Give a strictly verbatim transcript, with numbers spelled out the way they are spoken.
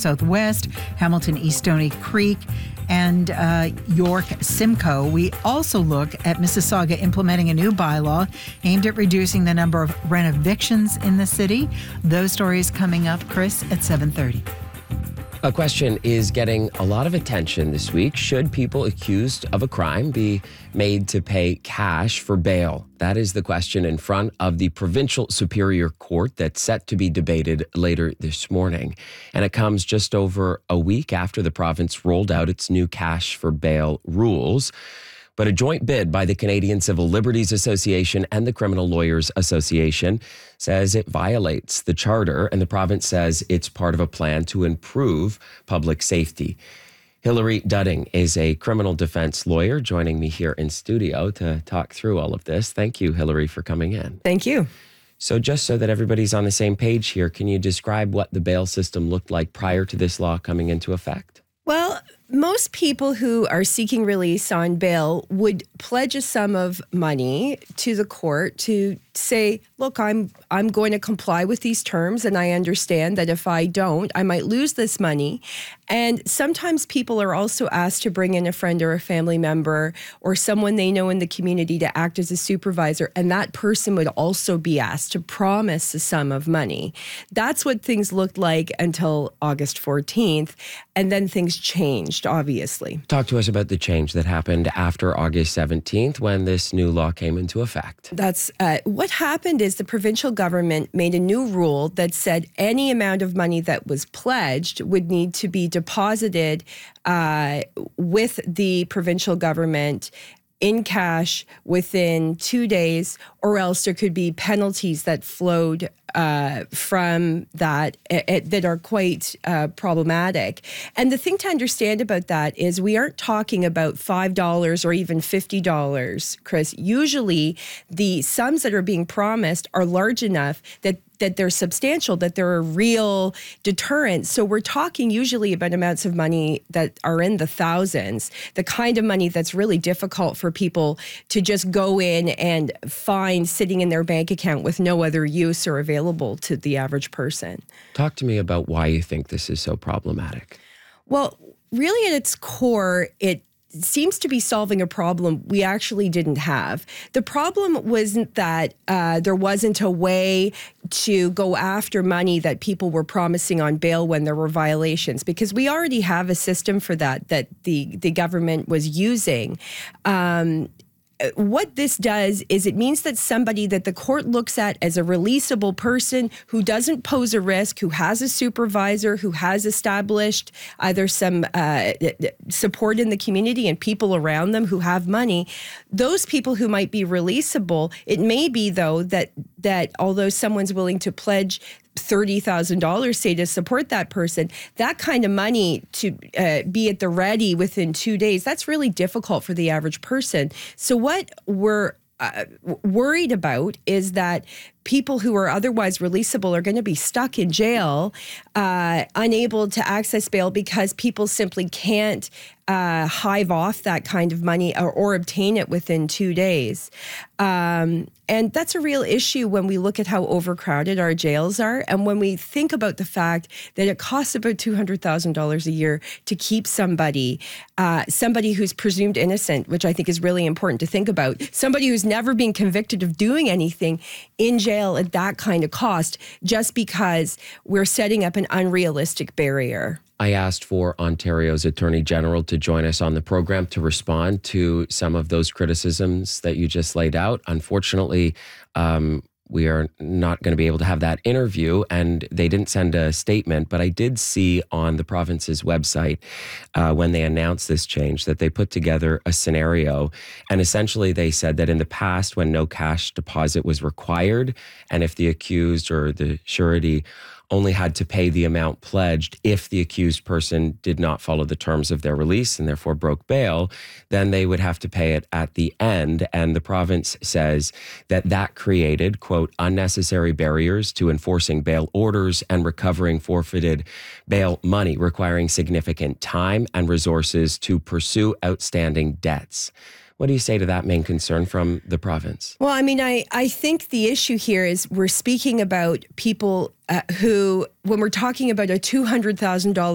Southwest, Hamilton East Stony Creek, and uh, York Simcoe. We also look at Mississauga implementing a new bylaw aimed at reducing the number of rent evictions in the city. Those stories coming up, Chris, at seven thirty. A question is getting a lot of attention this week. Should people accused of a crime be made to pay cash for bail? That is the question in front of the Provincial Superior Court that's set to be debated later this morning. And it comes just over a week after the province rolled out its new cash for bail rules. But a joint bid by the Canadian Civil Liberties Association and the Criminal Lawyers Association says it violates the charter, and the province says it's part of a plan to improve public safety. Hilary Dudding is a criminal defense lawyer joining me here in studio to talk through all of this. Thank you, Hilary, for coming in. Thank you. So just so that everybody's on the same page here, can you describe what the bail system looked like prior to this law coming into effect? Well, most people who are seeking release on bail would pledge a sum of money to the court to say, look, I'm I'm going to comply with these terms, and I understand that if I don't, I might lose this money. And sometimes people are also asked to bring in a friend or a family member or someone they know in the community to act as a supervisor, and that person would also be asked to promise a sum of money. That's what things looked like until August fourteenth, and then things changed, obviously. Talk to us about the change that happened after August seventeenth when this new law came into effect. That's uh, what happened is the provincial government made a new rule that said any amount of money that was pledged would need to be deposited uh, with the provincial government in cash within two days, or else there could be penalties that flowed uh, from that uh, that are quite uh, problematic. And the thing to understand about that is we aren't talking about five dollars or even fifty dollars, Chris. Usually the sums that are being promised are large enough that that they're substantial, that they're a real deterrent. So we're talking usually about amounts of money that are in the thousands, the kind of money that's really difficult for people to just go in and find sitting in their bank account with no other use or available to the average person. Talk to me about why you think this is so problematic. Well, really at its core, it seems to be solving a problem we actually didn't have. The problem wasn't that uh, there wasn't a way to go after money that people were promising on bail when there were violations, because we already have a system for that that the, the government was using. Um, What this does is it means that somebody that the court looks at as a releasable person who doesn't pose a risk, who has a supervisor, who has established either some uh, support in the community and people around them who have money, those people who might be releasable, it may be, though, that that although someone's willing to pledge thirty thousand dollars, say, to support that person, that kind of money to uh, be at the ready within two days, that's really difficult for the average person. So what we're uh, worried about is that people who are otherwise releasable are going to be stuck in jail, uh, unable to access bail because people simply can't uh, hive off that kind of money or, or obtain it within two days. Um, and that's a real issue when we look at how overcrowded our jails are, and when we think about the fact that it costs about two hundred thousand dollars a year to keep somebody, uh, somebody who's presumed innocent, which I think is really important to think about, somebody who's never been convicted of doing anything in jail at that kind of cost, just because we're setting up an unrealistic barrier. I asked for Ontario's Attorney General to join us on the program to respond to some of those criticisms that you just laid out. Unfortunately, um, we are not going to be able to have that interview, and they didn't send a statement, but I did see on the province's website uh, when they announced this change that they put together a scenario, and essentially they said that in the past, when no cash deposit was required, and if the accused or the surety only had to pay the amount pledged if the accused person did not follow the terms of their release and therefore broke bail, then they would have to pay it at the end. And the province says that that created, quote, unnecessary barriers to enforcing bail orders and recovering forfeited bail money, requiring significant time and resources to pursue outstanding debts. What do you say to that main concern from the province? Well, I mean, I, I think the issue here is we're speaking about people uh, who, when we're talking about a two hundred thousand dollars